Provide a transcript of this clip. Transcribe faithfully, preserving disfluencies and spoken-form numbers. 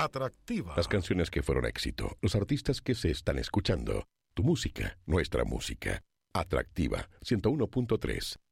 Atractiva. Las canciones que fueron éxito, los artistas que se están escuchando, tu música, nuestra música. Atractiva ciento uno punto tres.